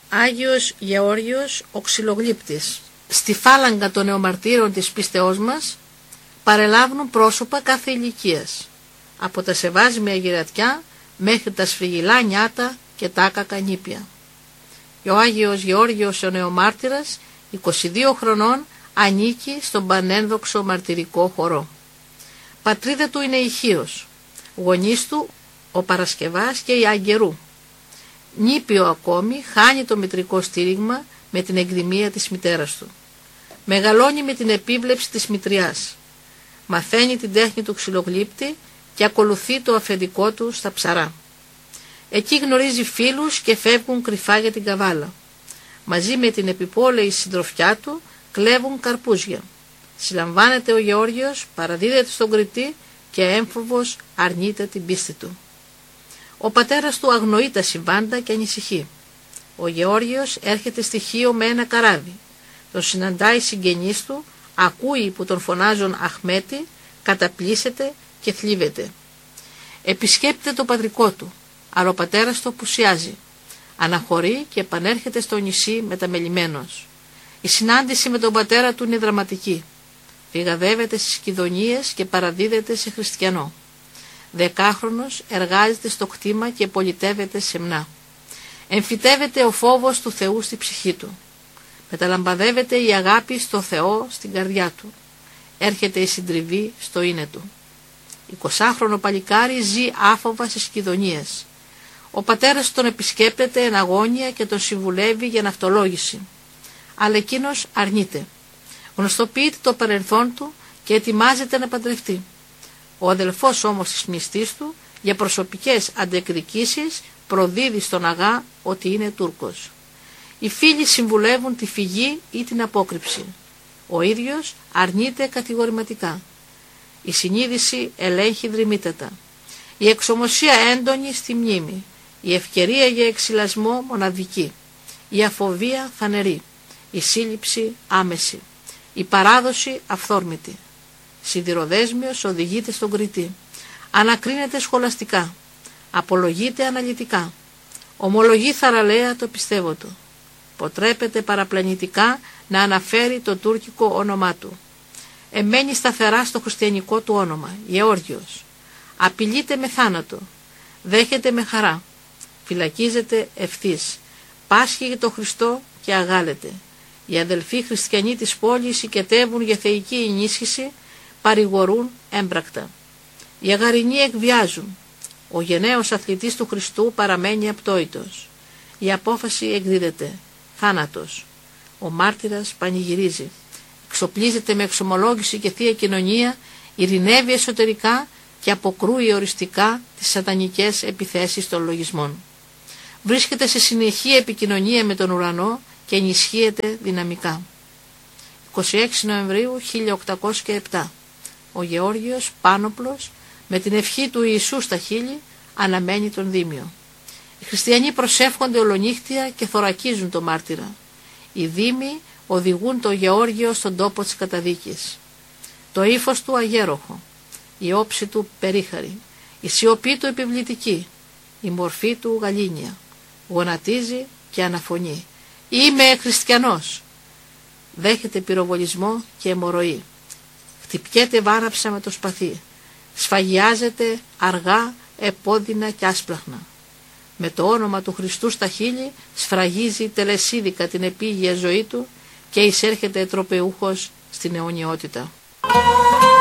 Άγιος Γεώργιος ο Ξυλογλύπτης. Στη φάλαγγα των νεομαρτύρων της πίστεώς μας παρελάβουν πρόσωπα κάθε ηλικίας, από τα σεβάσμια γυρατιά μέχρι τα σφριγιλά νιάτα και τα άκακα νήπια. Και ο Άγιος Γεώργιος ο νεομάρτυρας, 22 χρονών, ανήκει στον πανένδοξο μαρτυρικό χορό. Πατρίδα του είναι η Χίος, γονείς του ο Παρασκευάς και η Αγγερού. Νήπιο ακόμη, χάνει το μητρικό στήριγμα με την εκδημία της μητέρας του. Μεγαλώνει με την επίβλεψη της μητριάς. Μαθαίνει την τέχνη του ξυλογλύπτη και ακολουθεί το αφεντικό του στα ψαρά. Εκεί γνωρίζει φίλους και φεύγουν κρυφά για την καβάλα. Μαζί με την επιπόλαιη συντροφιά του κλέβουν καρπούζια. Συλλαμβάνεται ο Γεώργιος, παραδίδεται στον κριτή και έμφοβος αρνείται την πίστη του. Ο πατέρας του αγνοεί τα συμβάντα και ανησυχεί. Ο Γεώργιος έρχεται στη Χίο με ένα καράβι. Τον συναντάει συγγενείς του, ακούει που τον φωνάζουν Αχμέτη, καταπλήσεται και θλίβεται. Επισκέπτεται το πατρικό του, αλλά ο πατέρας του απουσιάζει. Αναχωρεί και επανέρχεται στο νησί μεταμελημένος. Η συνάντηση με τον πατέρα του είναι δραματική. Φυγαδεύεται στις Κιδωνίες και παραδίδεται σε χριστιανό. 10χρονος εργάζεται στο κτήμα και πολιτεύεται σεμνά. Εμφυτεύεται ο φόβος του Θεού στη ψυχή του. Μεταλαμπαδεύεται η αγάπη στο Θεό στην καρδιά του. Έρχεται η συντριβή στο είναι του. 20χρονο παλικάρι ζει άφοβα στις Κιδωνίες. Ο πατέρας τον επισκέπτεται εν αγώνια και τον συμβουλεύει για ναυτολόγηση. Αλλά εκείνος αρνείται. Γνωστοποιείται το παρελθόν του και ετοιμάζεται να παντρευτεί. Ο αδελφός όμως της μνηστής του για προσωπικές αντεκδικήσεις προδίδει στον αγά ότι είναι Τούρκος. Οι φίλοι συμβουλεύουν τη φυγή ή την απόκρυψη. Ο ίδιος αρνείται κατηγορηματικά. Η συνείδηση ελέγχει δρυμύτατα. Η εξωμοσία έντονη στη μνήμη. Η ευκαιρία για εξυλασμό μοναδική. Η αφοβία φανερή. Η σύλληψη άμεση. Η παράδοση αυθόρμητη. Σιδηροδέσμιος οδηγείται στον κριτή. Ανακρίνεται σχολαστικά. Απολογείται αναλυτικά. Ομολογεί θαραλέα το πιστεύω του. Ποτρέπεται παραπλανητικά να αναφέρει το τουρκικό όνομά του. Εμένει σταθερά στο χριστιανικό του όνομα, Γεώργιος. Απειλείται με θάνατο. Δέχεται με χαρά. Φυλακίζεται ευθύς. Πάσχει για το Χριστό και αγάλεται. Οι αδελφοί χριστιανοί της πόλης οικετεύουν για θεϊκή ενίσχυση, παρηγορούν έμπρακτα. Οι αγαρινοί εκβιάζουν. Ο γενναίος αθλητής του Χριστού παραμένει απτόητος. Η απόφαση εκδίδεται. Θάνατος. Ο μάρτυρας πανηγυρίζει. Εξοπλίζεται με εξομολόγηση και θεία κοινωνία, ειρηνεύει εσωτερικά και αποκρούει οριστικά τις σατανικές επιθέσεις των λογισμών. Βρίσκεται σε συνεχή επικοινωνία με τον ουρανό και ενισχύεται δυναμικά. 26 Νοεμβρίου 1807. Ο Γεώργιος πάνωπλος με την ευχή του Ιησού στα χείλη αναμένει τον Δήμιο. Οι χριστιανοί προσεύχονται ολονύχτια και θωρακίζουν τον μάρτυρα. Οι Δήμοι οδηγούν τον Γεώργιο στον τόπο της καταδίκης. Το ύφος του αγέροχο, η όψη του περίχαρη, η σιωπή του επιβλητική, η μορφή του γαλήνια. Γονατίζει και αναφωνεί. Είμαι χριστιανός. Δέχεται πυροβολισμό και αιμορροή. Χτυπιέται βάραψα με το σπαθί. Σφαγιάζεται αργά, επώδυνα και άσπλαχνα. Με το όνομα του Χριστού στα χείλη σφραγίζει τελεσίδικα την επίγεια ζωή του και εισέρχεται τροπεούχος στην αιωνιότητα.